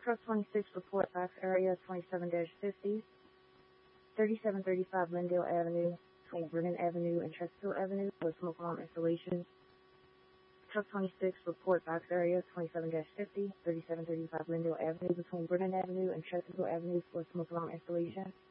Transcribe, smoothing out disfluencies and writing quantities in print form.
Truck 26, report box area 27-50, 3735 Lindale Avenue, between Brennan Avenue and Chesterfield Avenue, for smoke alarm installations. Truck 26, report box area 27-50, 3735 Lindale Avenue, between Brennan Avenue and Chesterfield Avenue, for smoke alarm installation.